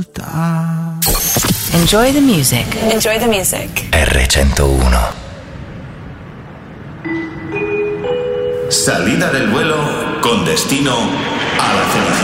Enjoy the music. Enjoy the music. R101. Salida del vuelo con destino a la felicidad.